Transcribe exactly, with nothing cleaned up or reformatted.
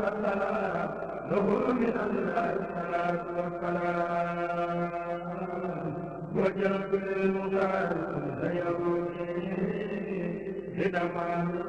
والسلام له من الله الصلاة والسلام وجهت للمغار سيروني بدمع